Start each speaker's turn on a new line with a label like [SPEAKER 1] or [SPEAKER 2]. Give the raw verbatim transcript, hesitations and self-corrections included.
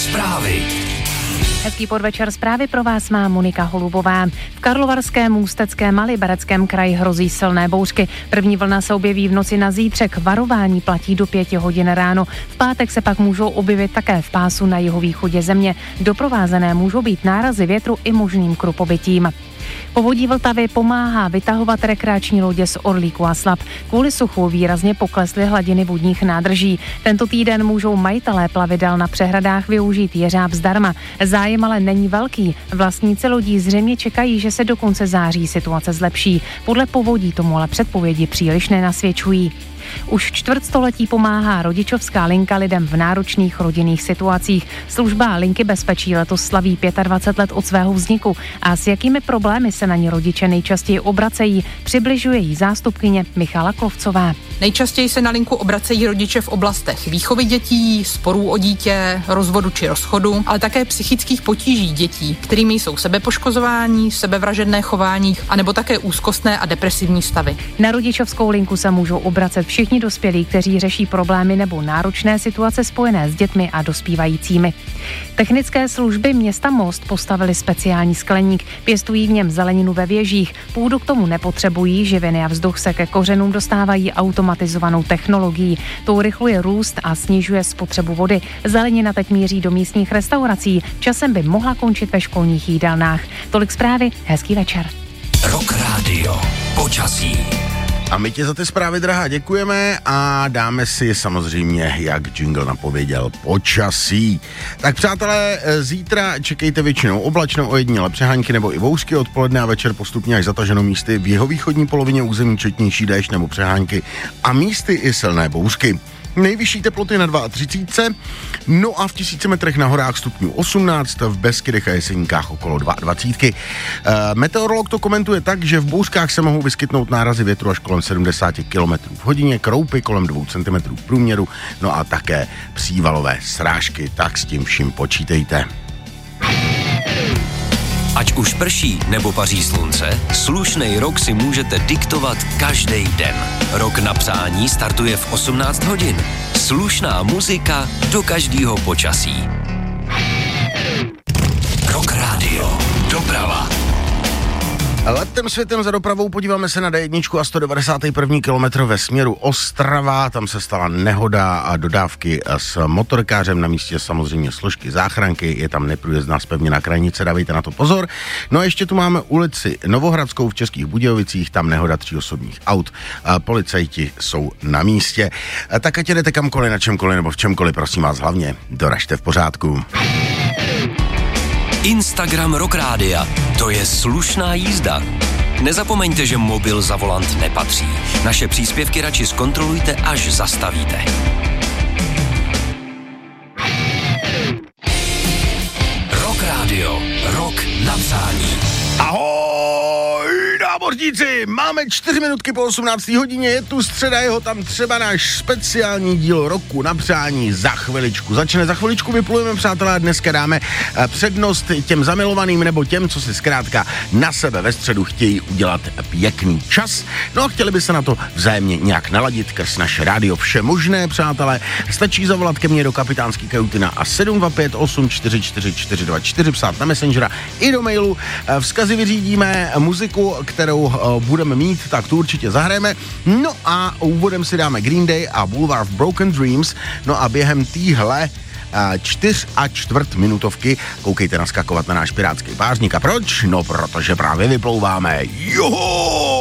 [SPEAKER 1] Zprávy.
[SPEAKER 2] Hezký podvečer, zprávy pro vás má Monika Holubová. V Karlovarském, Ústeckém a Libereckém kraji hrozí silné bouřky. První vlna se objeví v noci na zítřek. Varování platí do pěti hodin ráno. V pátek se pak můžou objevit také v pásu na jihovýchodě země. Doprovázené můžou být nárazy větru i možným krupobytím. Povodí Vltavy pomáhá vytahovat rekreační lodě z Orlíku a Slap. Kvůli suchu výrazně poklesly hladiny vodních nádrží. Tento týden můžou majitelé plavidel na přehradách využít jeřáb zdarma. Zájem ale není velký. Vlastníci lodí zřejmě čekají, že se do konce září situace zlepší. Podle povodí tomu ale předpovědi příliš nenasvědčují. Už čtvrtstoletí pomáhá rodičovská linka lidem v náročných rodinných situacích. Služba linky bezpečí letos slaví dvacet pět let od svého vzniku a s jakými problémy se na ní rodiče nejčastěji obracejí, přibližuje jí zástupkyně Michala Klovcová.
[SPEAKER 3] Nejčastěji se na linku obracejí rodiče v oblastech výchovy dětí, sporů o dítě, rozvodu či rozchodu, ale také psychických potíží dětí, kterými jsou sebepoškozování, sebevražedné chování, anebo také úzkostné a depresivní stavy.
[SPEAKER 2] Na rodičovskou linku se můžou obracet všichni dospělí, kteří řeší problémy nebo náročné situace spojené s dětmi a dospívajícími. Technické služby města Most postavili speciální skleník, pěstují v něm zeleninu ve věžích, půdu k tomu nepotřebují, živiny a vzduch se ke kořenům dostávají automatizovanou technologií. To urychluje růst a snižuje spotřebu vody. Zelenina teď míří do místních restaurací, časem by mohla končit ve školních jídelnách. Tolik zprávy, hezký večer.
[SPEAKER 1] Rock Radio, počasí.
[SPEAKER 4] A my ti za ty zprávy, drahá, děkujeme a dáme si samozřejmě, jak jingle napověděl, počasí. Tak přátelé, zítra čekejte většinou oblačnou, ojediněle přehánky nebo i bouřky, odpoledne a večer postupně až zataženo místy v jihovýchodní polovině území četnější déšť nebo přehánky a místy i silné bouřky. Nejvyšší teploty na třicet dva, no a v tisíci metrech na horách stupňů osmnáct, v Beskydech a Jeseníkách okolo dvacet dva. E, meteorolog to komentuje tak, že v bouřkách se mohou vyskytnout nárazy větru až kolem sedmdesát kilometrů v hodině, kroupy kolem dvou centimetrů v průměru, no a také přívalové srážky, tak s tím vším počítejte.
[SPEAKER 1] Ať už prší nebo paří slunce, slušnej rok si můžete diktovat každý den. Rok na přání startuje v osmnáct hodin. Slušná muzika do každého počasí. Rock Radio. Doprava.
[SPEAKER 4] Letem světem za dopravou podíváme se na dé jedna a sto devadesátý první kilometr ve směru Ostrava. Tam se stala nehoda a dodávky s motorkářem, na místě samozřejmě složky záchranky, je tam neprůjezdná zpevněná krajnice, dávejte na to pozor. No a ještě tu máme ulici Novohradskou v Českých Budějovicích, tam nehoda tří osobních aut. Policajti jsou na místě. Tak ať jdete kamkoliv, na čemkoliv nebo v čemkoliv, prosím vás, hlavně doražte v pořádku.
[SPEAKER 1] Instagram Rock Rádia. To je slušná jízda. Nezapomeňte, že mobil za volant nepatří. Naše příspěvky radši zkontrolujte, až zastavíte. Rock Radio. Rock na přání.
[SPEAKER 4] Ahoj, námořníci, máme čtyři minutky po osmnácté hodině, je tu středa, jeho tam třeba náš speciální díl roku na přání za chviličku. Začne za chviličku, vyplujeme, přátelé, dneska dáme přednost těm zamilovaným nebo těm, co si zkrátka na sebe ve středu chtějí udělat pěkný čas. No a chtěli by se na to vzájemně nějak naladit krz naše rádio, vše možné, přátelé. Stačí zavolat ke mně do kapitánský kajuty na a sedm dva pět osm čtyři čtyři čtyři dva čtyři, psát na Messengera i do mailu. Vzkazy vyřídíme, muziku, kterou budeme mít, tak tu určitě zahrajeme. No a úvodem si dáme Green Day a Boulevard of Broken Dreams. No a během týhle čtyř a čtvrt minutovky koukejte naskakovat na náš pirátský pářník. A proč? No protože právě vyplouváme. Joho!